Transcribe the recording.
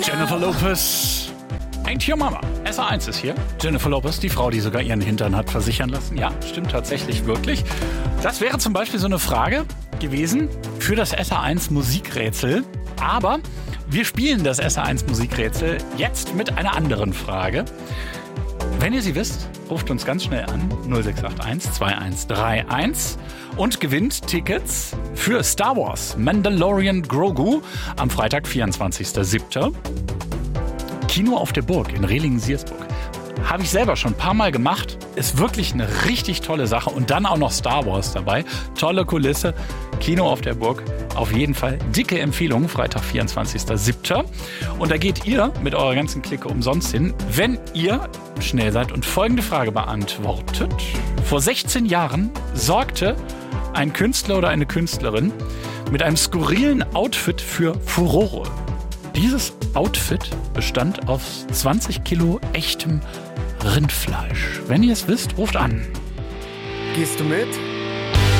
Jennifer Lopez. Ain't Your Mama. SA1 ist hier. Jennifer Lopez, die Frau, die sogar ihren Hintern hat versichern lassen. Ja, stimmt tatsächlich wirklich. Das wäre zum Beispiel so eine Frage gewesen für das SA1 Musikrätsel. Aber wir spielen das SA1 Musikrätsel jetzt mit einer anderen Frage. Wenn ihr sie wisst, ruft uns ganz schnell an 0681 2131 und gewinnt Tickets für Star Wars Mandalorian Grogu am Freitag, 24.07. Kino auf der Burg in Rehlingen-Siersburg. Habe ich selber schon ein paar Mal gemacht. Ist wirklich eine richtig tolle Sache. Und dann auch noch Star Wars dabei. Tolle Kulisse. Kino auf der Burg. Auf jeden Fall dicke Empfehlung. Freitag, 24.07. Und da geht ihr mit eurer ganzen Clique umsonst hin, wenn ihr schnell seid und folgende Frage beantwortet. Vor 16 Jahren sorgte ein Künstler oder eine Künstlerin mit einem skurrilen Outfit für Furore. Dieses Outfit bestand aus 20 Kilo echtem Rindfleisch. Wenn ihr es wisst, ruft an. Gehst du mit?